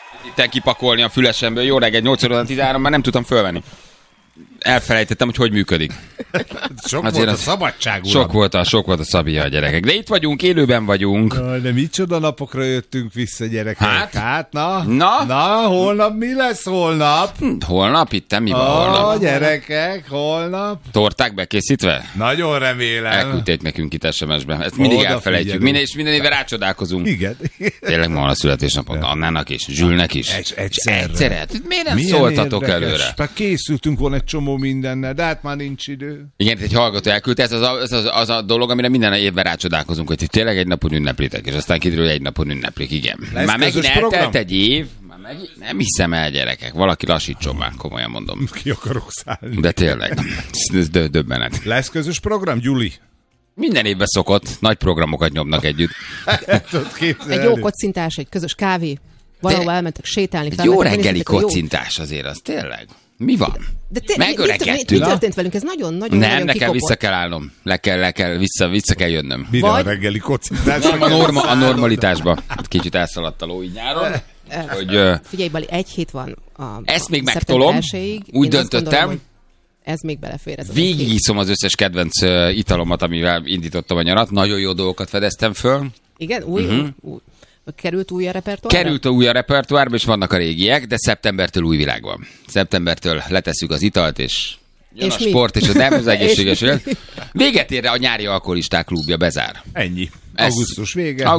Itt kipakolni a fülesemből. Jó reggel, 8 óra 13, már nem tudtam fölvenni. Elfelejtettem, hogy működik. Sok azért volt a szabadság, uram. Sok volt a Szabia a gyerekek. De itt vagyunk, élőben vagyunk. De micsoda napokra jöttünk vissza, gyerekek. Hát na, holnap mi lesz holnap? Holnap? Itt mi van holnap? Gyerekek, holnap. Torták bekészítve? Nagyon remélem. Elküldték nekünk itt SMS-be. Ezt mindig elfelejtjük. Minden évben rácsodálkozunk. Igen. Tényleg ma van a születésnapod. Annának is, Zsülnek is. Egyszerre. Miért nem szóltatok előre? Készültünk volna egy csomó mindennel, de hát már nincs idő. Igen, egy hallgató elküldte, ez az a dolog, amire minden évben rácsodálkozunk, hogy tényleg egy napon ünneplitek, és aztán kiderül, hogy egy napon ünneplik, igen. Lesz már megint program? eltelt egy év, nem hiszem el, gyerekek, valaki lassítson már, komolyan mondom. Ki akarok szállni. De tényleg, ez döbbenet. Lesz közös program, Gyuli? Minden évben szokott, nagy programokat nyomnak együtt. Egy jó kocintás, egy közös kávé, valahol elmentek sétálni. Egy jó reggeli kocintás azért, az tényleg. Mi van? Megöregedtünk. Mi történt velünk? Ez nagyon nekem kikopott. Vissza kell állnom. Vissza kell jönnöm. Mire a reggeli kocintás? A normalitásba. Kicsit elszaladt a ló így nyáron. Figyelj, Bali, egy hét van ezt még megtolom. Úgy döntöttem. Gondolom, ez még belefér. Végigiszom az összes kedvenc italomat, amivel indítottam a nyarat. Nagyon jó dolgokat fedeztem föl. Igen? Új. Került új a repertoárba? Került új a repertoárba, és vannak a régiek, de szeptembertől új világ van. Szeptembertől letesszük az italt, és jön a sport, és az egészséges élet. Véget ér a nyári alkoholisták klubja, bezár. Ennyi. Augusztus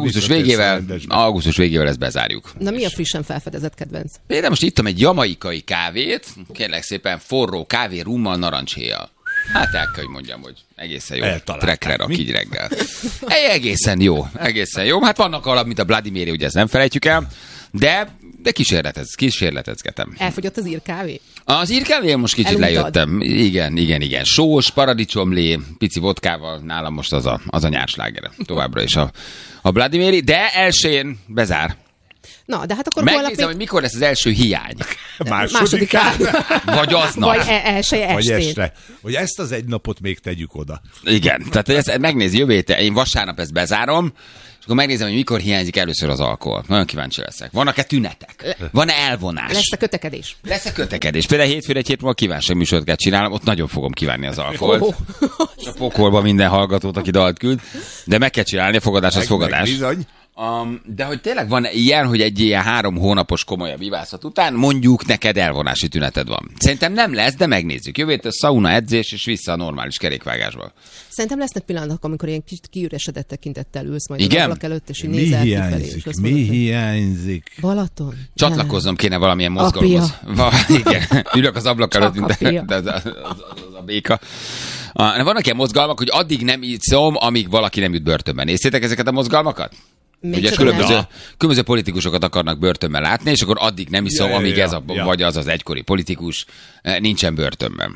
végével ezt bezárjuk. Na mi a frissen felfedezett kedvenc? Például most ittam egy jamaikai kávét, kérlek szépen forró kávé rummal, narancséjjal. Hát el kell, hogy mondjam, hogy egészen jó. Trekre rak így reggel. Egészen jó. Hát vannak alap, mint a Vladimiri, ugye ezt nem felejtjük el, de kísérletezgetem. Elfogyott az írkávé? Az írkávé most kicsit lejöttem. Igen. Sós, paradicsomlé, pici vodkával, nálam most az a nyársláger. Továbbra is a Vladimiri, de elsőjén bezár. Na, de hát akkor megnézem, hogy mikor lesz az első hiány. Másodikán. Vagy aznap. Vagy este. Hogy ezt az egy napot még tegyük oda. Igen, tehát ezt megnézi jövő héten. Én vasárnap ezt bezárom, és akkor megnézem, hogy mikor hiányzik először az alkohol. Nagyon kíváncsi leszek. Vannak-e tünetek? Van-e elvonás? Lesz a kötekedés. Például hétfőre egy hét múlva kívánság műsort kell csinálnom, ott nagyon fogom kívánni az alkoholt. És a pokolba minden hallgatót, aki dalt küld. De meg kell csinálni, a fogadás az fogadás. Bizony. De hogy tényleg van ilyen, hogy egy ilyen 3 hónapos komolyabb ivászat után mondjuk neked elvonási tüneted van. Szerintem nem lesz, de megnézzük. Jövő héten szauna, edzés, és vissza a normális kerékvágásba. Szerintem lesznek pillanatok, amikor ilyen kicsit kiüresedett tekintettel ülsz majd igen? az ablak előtt, és így nézel kifelé. Mi hiányzik? Balaton? Csatlakoznom kéne valamilyen mozgalomhoz. Igen, ülök az ablak előtt, mint az a béka. Vannak ilyen mozgalmak, hogy addig nem iszom, amíg valaki nem jut börtönben. Néztétek ezeket a mozgalmakat? Ugye különböző politikusokat akarnak börtönben látni, és akkor addig nem iszom, amíg vagy az egykori politikus nincsen börtönben.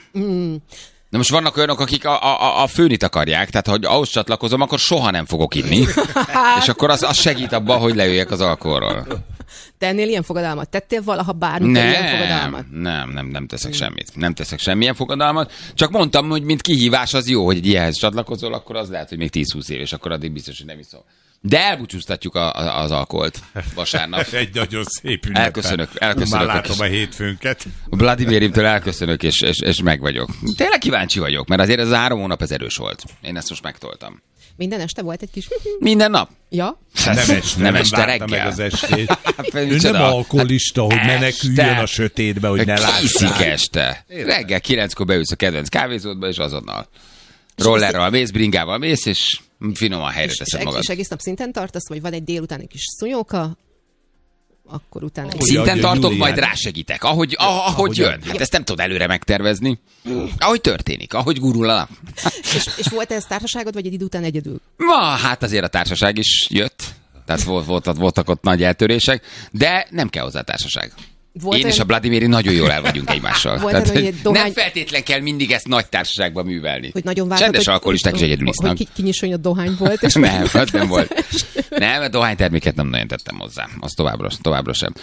Na most vannak olyanok, akik a főnit akarják, tehát ha ahhoz csatlakozom, akkor soha nem fogok inni, és akkor az segít abban, hogy leüljek az alkoholról. Te ennél ilyen fogadalmat tettél valaha bármikor ilyen fogadalmat? Nem teszek semmit. Nem teszek semmilyen fogadalmat. Csak mondtam, hogy mint kihívás az jó, hogy egy ilyenhez csatlakozol, akkor az lehet, hogy még 10-20 év, és akkor addig biztos, hogy nem iszom. De elbúcsúztatjuk az alkoholt vasárnap. Egy nagyon szép ünnep. Elköszönök. Már látom a hétfőnket. A Vladimirimtől elköszönök, és meg vagyok. Tényleg kíváncsi vagyok, mert azért ez a 3 hónap ez erős volt. Én ezt most megtoltam. Minden este volt egy kis... Minden nap? Ja. Nem este reggel. Meg az estét. Ő nem alkoholista, hogy meneküljön a sötétbe, hogy ne lássák. Kiszik este. Reggel 9-kor beülsz a kedvenc kávézódba, és azonnal rollerral mész, bringával mész, és finoman helyre teszed magad. És egész nap szinten tartasz, vagy van egy délután egy kis szunyóka, akkor utána... Szinten tartok, majd rásegítek. Ahogy jön. Hát ezt nem tudod előre megtervezni. Ahogy történik, ahogy gurul a nap. És volt ez társaságod, vagy egy idő után egyedül? Hát azért a társaság is jött. Tehát voltak ott nagy eltörések, de nem kell hozzá társaság. Én és a Vladimiri nagyon jól el vagyunk egymással. Tehát, nem feltétlen kell mindig ezt nagy társaságban művelni. Hogy nagyon vártad, csendes alkoholisták is egyedül isznak. Hogy kinyisson, a dohány volt. És nem volt. Nem, a dohányterméket nem nagyon tettem hozzá. Az továbbra sem.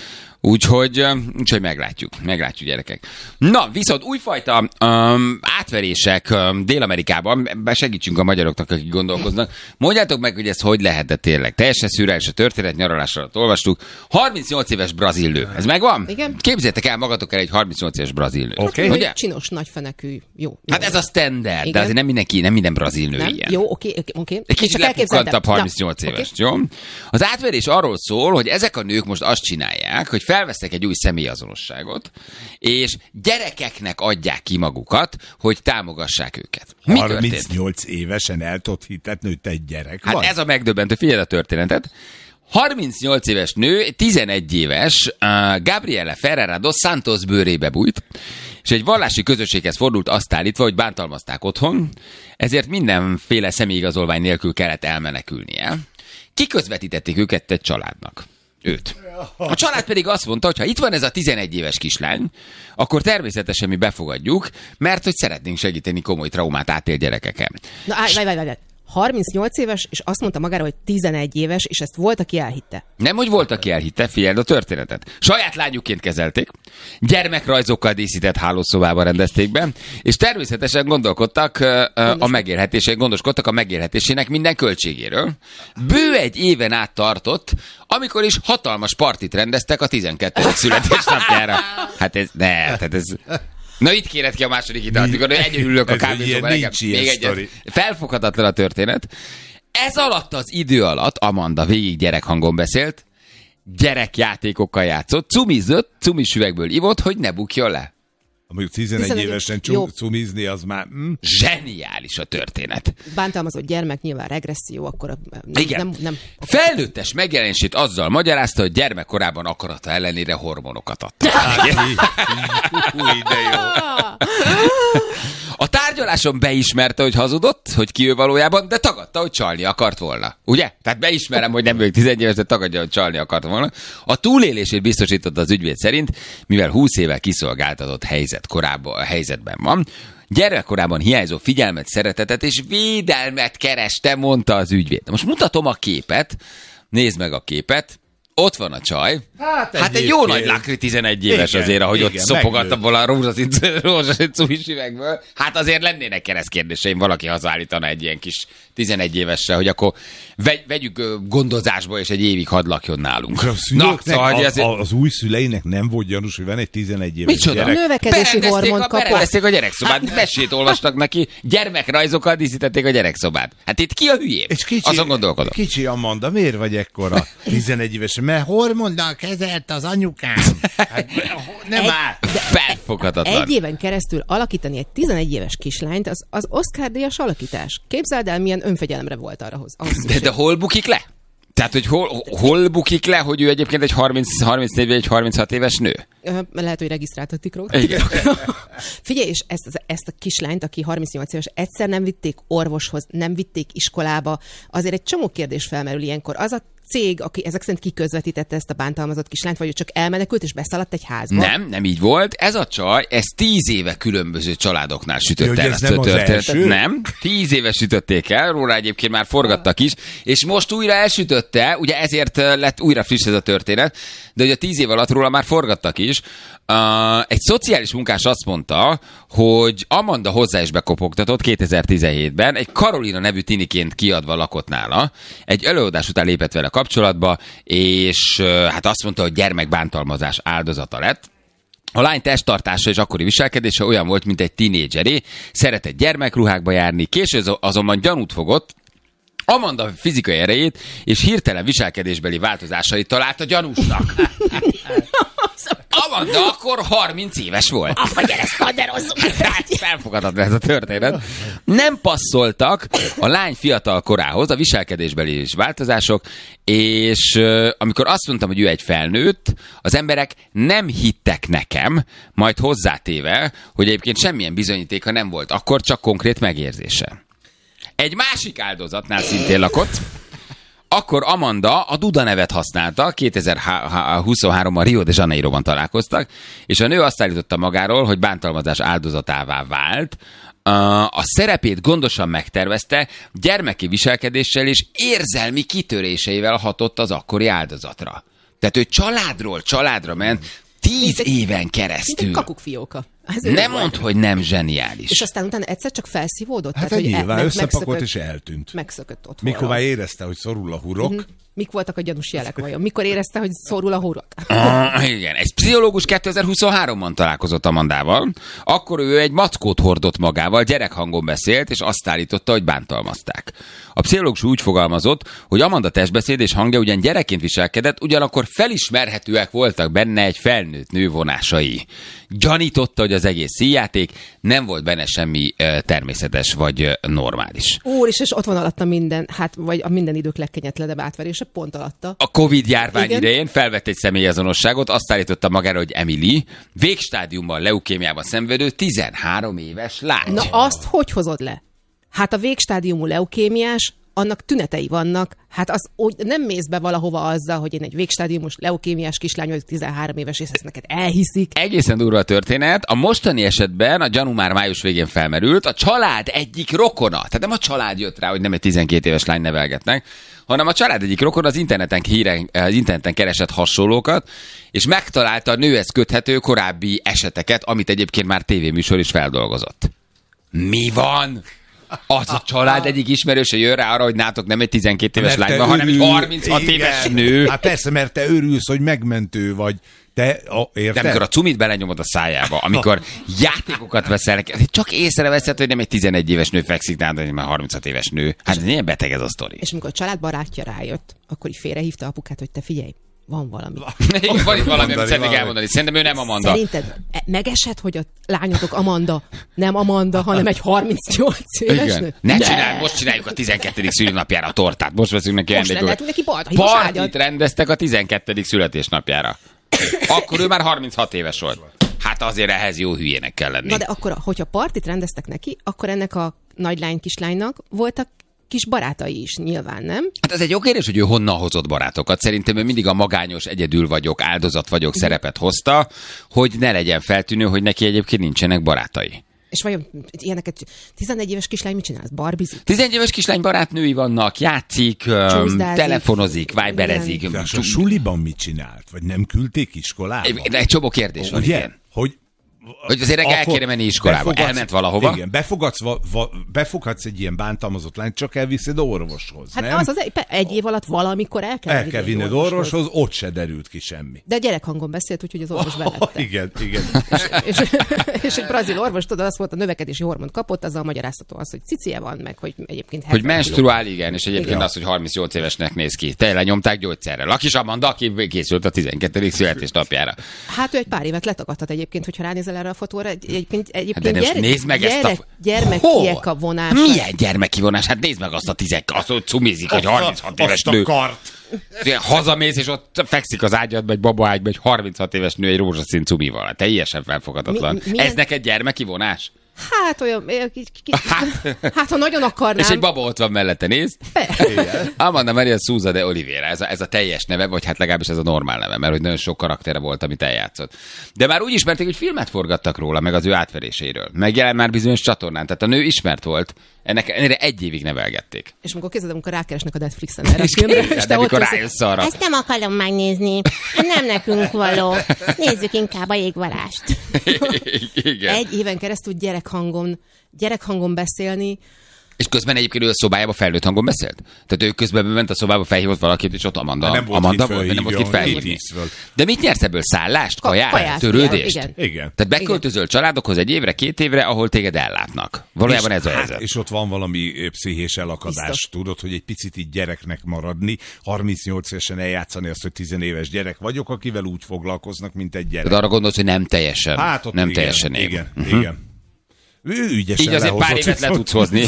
Úgyhogy meglátjuk gyerekek. Na, viszont újfajta átverések Dél-Amerikában, segítsünk a magyaroknak, akik gondolkoznak. Mondjátok meg, hogy ez hogy lehetett tényleg. Teljesen szürreális a történet, nyaralás alatt olvastuk. 38 éves brazil nő. Ez megvan? Igen. Képzeljétek el magatok el egy 38 éves brazil nő. Okay. Csinos, nagyfenekű. Jó. Hát ez a standard, de azért nem minden brazil nő ilyen. Jó, oké. Egy kicsit lepukkantabb 38 éves, jó? Az átverés arról szól, hogy ezek a nők most azt csinálják, hogy felvesznek egy új személyazonosságot, és gyerekeknek adják ki magukat, hogy támogassák őket. 38 évesen el tudod hitetni, hogy te egy gyerek vagy? Hát ez a megdöbbentő, figyeld a történetet. 38 éves nő, 11 éves, Gabriela Ferreira dos Santos bőrébe bújt, és egy vallási közösséghez fordult azt állítva, hogy bántalmazták otthon, ezért mindenféle személyigazolvány nélkül kellett elmenekülnie. Kiközvetítették őket egy családnak. Őt. A család pedig azt mondta, hogy ha itt van ez a 11 éves kislány, akkor természetesen mi befogadjuk, mert hogy szeretnénk segíteni komoly traumát átélt gyerekeken. Na, várj. 38 éves, és azt mondta magára, hogy 11 éves, és ezt volt, aki elhitte. Nem, hogy volt, aki elhitte, figyeld a történetet. Saját lányukként kezelték, gyermekrajzokkal díszített hálószobában rendezték be, és természetesen gondoskodtak a megélhetésének minden költségéről. Bő egy éven át tartott, amikor is hatalmas partit rendeztek a 12. születésnapjára. Hát ez... Na itt kéred ki a második italt, amikor egyedül ülök a kávézóban. Még egyet. Felfoghatatlan a történet. Ez alatt az idő alatt Amanda végig gyerekhangon beszélt, gyerekjátékokkal játszott, cumizott, cumis üvegből ivott, hogy ne bukjon le. Mondjuk 11 évesen cumizni, az már... Zseniális a történet. Bántalmazott gyermek, nyilván regresszió, akkor nem. Felnőttes megjelenését azzal magyarázta, hogy gyermekkorában akarata ellenére hormonokat adta. De jó. A tárgyaláson beismerte, hogy hazudott, hogy ki ő valójában, de tagadta, hogy csalni akart volna. Ugye? Tehát beismerem, hogy nem vagyok 11 éves, de tagadja, hogy csalni akart volna. A túlélését biztosította az ügyvéd szerint, mivel 20 évvel kiszolgáltatott helyzetben van. Gyermekkorában hiányzó figyelmet, szeretetet és védelmet kereste, mondta az ügyvéd. Most mutatom a képet. Nézd meg a képet. Ott van a csaj. Hát egy jó nagy lakri 11 éves igen, azért, ahogy ott szopogatta volna a rózsaszín cumis üvegből. Hát azért lennének keresztkérdéseim, valaki hazaállítana egy ilyen kis 11 évesre, hogy akkor vegyük gondozásba, és egy évig hadd lakjon nálunk. Az új szüleinek nem volt gyanús, hogy van egy 11 éves Micsoda? gyerek. Növekedési hormont kapott. Berendezték a gyerekszobát, mesét olvastak neki, gyermekrajzokkal díszítették a gyerekszobát. Hát itt ki a hülyébb? Azon gondolkodom. Kicsi Amanda, miért vagy ekkora 11 éves? Mert hormonnal kezelt az anyukám. Hát, nem áll. Felfoghatatlan. Egy éven keresztül alakítani egy 11 éves kislányt, az Oscar-díjas alakítás. Képzeld el, milyen önfegyelemre volt arra de hol bukik le? Tehát, hogy hol bukik le, hogy ő egyébként egy 34 vagy egy 36 éves nő? Lehet, hogy regisztráltatik róla. Figyelj, és ezt a kislányt, aki 38 éves, egyszer nem vitték orvoshoz, nem vitték iskolába. Azért egy csomó kérdés felmerül ilyenkor. Az a cég, aki ezek szerint kiközvetítette ezt a bántalmazott kislányt, vagy ő csak elmenekült és beszaladt egy házba? Nem így volt. Ez a csaj, ez 10 éve különböző családoknál sütötte el ezt a történetet. Nem, 10 éve sütötték el, róla egyébként már forgattak is, és most újra elsütötte, ugye ezért lett újra friss ez a történet, de ugye 10 év alatt róla már forgattak is. Egy szociális munkás azt mondta, hogy Amanda hozzá is bekopogtatott 2017-ben, egy Karolina nevű tiniként kiadva lakott nála, egy előadás után lépett vele kapcsolatba, és hát azt mondta, hogy gyermekbántalmazás áldozata lett. A lány testtartása és akkori viselkedése olyan volt, mint egy tinédzseré, szeretett gyermekruhákba járni, később azonban gyanút fogott, Amanda fizikai erejét és hirtelen viselkedésbeli változásait találta gyanúsnak. Amanda akkor 30 éves volt. Vagy gyere, szkanderozzuk! Felfogadhatlan ez a történet. Nem passzoltak a lány fiatal korához a viselkedésbeli változások, és amikor azt mondtam, hogy ő egy felnőtt, az emberek nem hittek nekem, majd hozzátéve, hogy egyébként semmilyen bizonyítéka nem volt, akkor csak konkrét megérzése. Egy másik áldozatnál szintén lakott, akkor Amanda a Duda nevet használta, 2023-ban Rio de Janeiroban találkoztak, és a nő azt állította magáról, hogy bántalmazás áldozatává vált, a szerepét gondosan megtervezte, gyermeki viselkedéssel és érzelmi kitöréseivel hatott az akkori áldozatra. Tehát ő családra ment 10 éven keresztül. Mint egy kakukfióka. Nem mondd, hogy nem zseniális. És aztán utána egyszer csak felszívódott? Hát tehát, nyilván összepakolt és eltűnt. Megszökött ott. Mikor már érezte, hogy szorul a hurok. Mik voltak a gyanús jelek vajon? Mikor érezte, hogy szorul a hurok? Igen, egy pszichológus 2023-ban találkozott Amandával. Akkor ő egy mackót hordott magával, gyerekhangon beszélt, és azt állította, hogy bántalmazták. A pszichológus úgy fogalmazott, hogy Amanda testbeszéd és hangja ugyan gyerekként viselkedett, ugyanakkor felismerhetőek voltak benne egy felnőtt nő vonásai. Gyanította, hogy az egész színjáték, nem volt benne semmi természetes vagy normális. És ott van alatta minden, vagy a minden idők legkegyetlenebb átverése, pont alatta. A Covid-járvány idején felvett egy személyazonosságot, azt állította magára, hogy Emily, végstádiumban leukémiában szenvedő 13 éves lány. Na azt hogy hozod le? Hát a végstádiumú leukémiás, annak tünetei vannak, hát az nem mész be valahova azzal, hogy én egy végstádiumos leukémiás kislány vagyok, 13 éves, és ezt neked elhiszik. Egészen durva a történet. A mostani esetben a gyanú már május végén felmerült, a család egyik rokona, tehát nem a család jött rá, hogy nem egy 12 éves lány nevelgetnek, hanem a család egyik rokona az interneten keresett hasonlókat, és megtalálta a nőhez köthető korábbi eseteket, amit egyébként már tévéműsor is feldolgozott. Mi van? Az a család egyik ismerőse jön rá arra, hogy nátok nem egy 12 éves lány van, hanem egy 36 éves nő. Hát persze, mert te örülsz, hogy megmentő vagy. Érted? De amikor a cumit belenyomod a szájába, amikor játékokat veszel, csak észreveszed, hogy nem egy 11 éves nő fekszik nálad, hanem már 36 éves nő. Hát ez ilyen beteg ez a sztori. És amikor a családbarátja rájött, akkor így félrehívta apukát, hogy te figyelj, van valami. Van itt valami, amit szeretnék elmondani. Szerintem ő nem Amanda. Szerinted megesett, hogy a lányotok Amanda, nem Amanda, hanem egy 38 éves nő? Most csináljuk a 12. szülinapjára a tortát. Most veszünk neki ajándékokat. Partit rendeztek a 12. születésnapjára. Akkor ő már 36 éves volt. Hát azért ehhez jó hülyének kell lenni. Na de akkor, hogyha partit rendeztek neki, akkor ennek a nagylány kislánynak voltak kis barátai is, nyilván, nem? Hát ez egy jó kérdés, hogy ő honnan hozott barátokat. Szerintem ő mindig a magányos, egyedül vagyok, áldozat vagyok szerepet hozta, hogy ne legyen feltűnő, hogy neki egyébként nincsenek barátai. És vajon ilyeneket 11 éves kislány mit csinál? Barbizik? 11 éves kislány barátnői vannak, játszik, telefonozik, viberezik. De a suliban mit csinált? Vagy nem küldték iskolába? Egy csomó kérdés van, igen. Hogy azért el kéne menni iskolába. Elment valahova. Igen, befogadsz egy ilyen bántalmazott lányt, csak elviszed orvoshoz. Hát nem? az egy év alatt valamikor el kell vinned orvoshoz, ott se derült ki semmi. De gyerekhangon beszélt, úgyhogy az orvos belette. Igen. És egy brazil orvos, tudod, az volt, a növekedési hormont kapott, azzal magyaráztató az, hogy cicie van, meg hogy egyébként... Hogy menstruál, igen, és egyébként az, hogy 38 évesnek néz ki. Te lenyomták gyógyszerrel. A kis Amanda, aki készült a 12. születésnapjára. Hát ő egy pár évet letagadhat egyébként, hogyha ránézel erre a fotóra. Egyébként nézd meg ezt a... gyermekiek a vonás. Milyen gyermeki vonás? Hát nézd meg azt a azt, hogy cumizik, hogy 36 éves nő. Hazamész, és ott fekszik az ágyadba, egy babaágyba, egy 36 éves nő egy rózsaszín cumival. Teljesen felfogadatlan. Ez neked gyermeki vonás? Hát olyan... Hát, ha nagyon akarnám... És egy baba ott van mellette, nézd. Amanda Maria Souza de Oliveira, ez a teljes neve, vagy hát legalábbis ez a normál neve, mert hogy nagyon sok karaktere volt, amit eljátszott. De már úgy ismerték, hogy filmet forgattak róla, meg az ő átveréséről. Megjelent már bizonyos csatornán, tehát a nő ismert volt, ennek 1 évig nevelgették. És amikor kezdem, amikor rákeresnek a Netflixen erre a filmre, és te ott rájössz arra. Ezt nem akarom megnézni. Nem nekünk való. Nézzük inkább a Jégvarást. Igen. 1 éven keresztül gyerekhangon beszélni. És közben egyébként ő a szobájába felnőtt hangon beszélt? Tehát ő közben ment a szobába, felhívott valakit, és ott Amanda nem volt kit felhívni. De mit nyersz ebből? Szállást? Kaját? Törődést? Igen. Tehát beköltözöl családokhoz 1 évre, 2 évre, ahol téged ellátnak. Valójában ez a helyzet. És ott van valami pszichés elakadás. Biztos. Tudod, hogy egy picit így gyereknek maradni, 38 évesen eljátszani azt, hogy 10 éves gyerek vagyok, akivel úgy foglalkoznak, mint egy gyerek. De arra gondolsz, hogy nem teljesen. Hát nem teljesen év. Igen. Ő ügyesen így azért pár évet le tudsz hozni.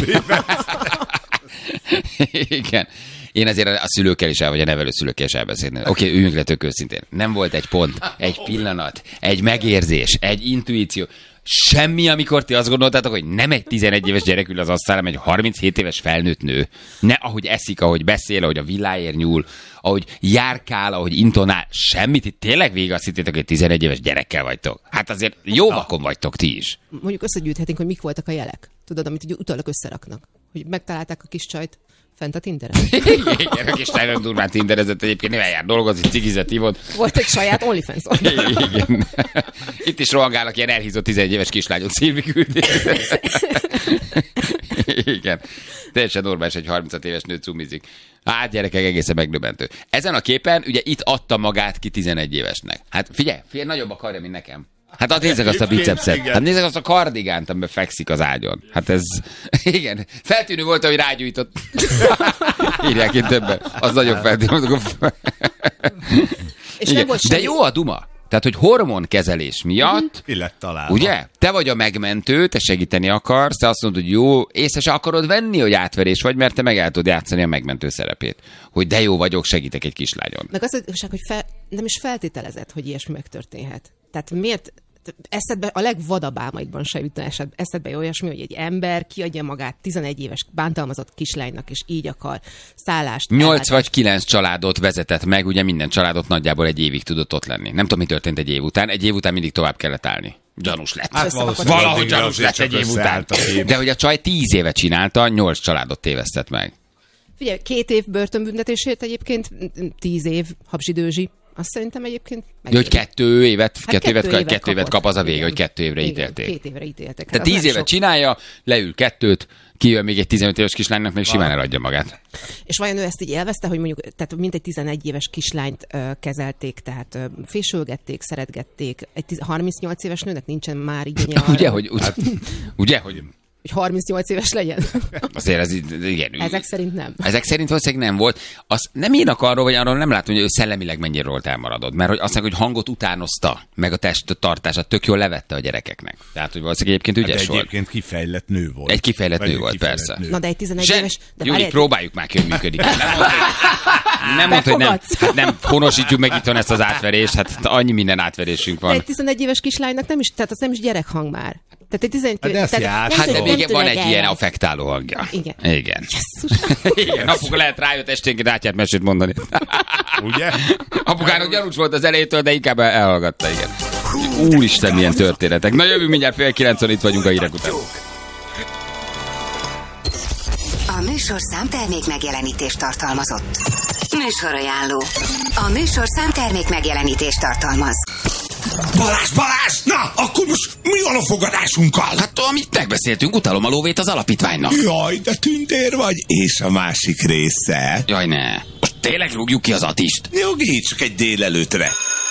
Igen. Én azért a szülőkkel is vagy a nevelőszülőkkel is elbeszélni. Oké, üljünk le tök őszintén. Nem volt egy pont, egy pillanat, egy megérzés, egy intuíció. Semmi, amikor ti azt gondoltátok, hogy nem egy 11 éves gyerek ül az asztalra, hanem egy 37 éves felnőtt nő. Ne ahogy eszik, ahogy beszél, ahogy a villáért nyúl, ahogy járkál, ahogy intonál. Semmit. Itt tényleg végig azt hittétek, hogy 11 éves gyerekkel vagytok. Hát azért jó vakon vagytok ti is. Mondjuk összegyűjthetünk, hogy mik voltak a jelek. Tudod, amit utólag összeraknak. hogy megtalálták a kis csajt fent a Tinderen. Igen, a kis nagyon durván tinderezett egyébként, nem eljár dolgozni, cigizet hívott. Volt egy saját OnlyFans oldal. Igen. Itt is rohangálnak ilyen elhízott 11 éves kislányot, Szilvi küldi. Igen. Teljesen normális, egy 35 éves nő cumizik. Hát gyerekek, egészen megdöbbentő. Ezen a képen ugye itt adta magát ki 11 évesnek. Hát figyelj, nagyobb a karja, mint nekem. Hát nézzek azt a bicepszet. Hát nézzek azt a kardigánt, amiben fekszik az ágyon. Hát ez, igen. Feltűnő volt, hogy rágyújtott. Írják itt többen. Az nagyon feltűnő. De jó a duma. Tehát, hogy hormonkezelés miatt, ugye? Te vagy a megmentő, te segíteni akarsz, te azt mondod, hogy jó, észre se akarod venni, hogy átverés vagy, mert te meg el tudod játszani a megmentő szerepét. Hogy de jó vagyok, segítek egy kislányon. Meg az, hogy nem is feltételezed, hogy ilyesmi megtörténhet. Tehát miért eszedbe, a legvadabb álmaidban sem jutna eszedbe olyasmi, hogy egy ember kiadja magát 11 éves bántalmazott kislánynak, és így akar szállást. 8 vagy 9 családot vezetett meg, ugye minden családot nagyjából egy évig tudott ott lenni. Nem tudom, mi történt egy év után. Egy év után mindig tovább kellett állni. Gyanús lett. Hát valahogy gyanús lett egy év után. De hogy a csaj 10 éve csinálta, 8 családot tévesztett meg. Figyelj, 2 év börtönbüntetésért egyébként 10 év habzsidőzsi. Azt szerintem egyébként... Hogy 2 évet kap az a vége, hogy 2 évre ítélték. 2 évre ítéltek. Tehát 10 évet csinálja, leül 2-t, kijön még egy 15 éves kislánynak, meg simán eladja magát. És vajon ő ezt így élvezte, hogy mondjuk, tehát mintegy 11 éves kislányt kezelték, tehát fésülgették, szeretgették. Egy 38 éves nőnek nincsen már igénye arra. Ugye, hogy 38 éves legyen? Azért ez igen. Ezek szerint nem. Ezek szerint valószínűleg nem volt. Azt nem írnak arról, vagy arról nem látom, hogy ő szellemileg mennyire volt elmaradott. Mert hogy azt mondják, hogy hangot utánozta, meg a testtartását tök jól levette a gyerekeknek. Tehát, hogy valószínűleg egyébként ügyes volt. Egyébként kifejlett nő volt. Egy kifejlett nő volt, persze. Na de egy 11 éves... Júli, próbáljuk már ki, hogy működik. Nem mondd, hogy nem honosítjuk meg itthon ezt az átverést, hát annyi minden átverésünk van. De egy 11 éves kislánynak nem is, tehát az nem is gyerekhang már. Tehát egy 11 de még van egy ilyen affektáló hangja. Igen. Igen. Igen, apuka lehet rájött esténként átjárt mesét mondani. Ugye? Apukának gyanús volt az elejétől, de inkább elhallgatta, igen. Úristen, milyen történetek. Na jövünk mindjárt 8:30, itt vagyunk a hírek után. A műsorszám termék megjelenítést tartalmazott. Műsorajánló. A műsorszám termék megjelenítést tartalmaz. Balázs! Na, akkor most mi van a fogadásunkkal? Hát amit megbeszéltünk, utalom a lóvét az alapítványnak. Jaj, de tündér vagy. És a másik része? Jaj, ne. Most tényleg rúgjuk ki az Attist? Nyugi, csak egy délelőtre.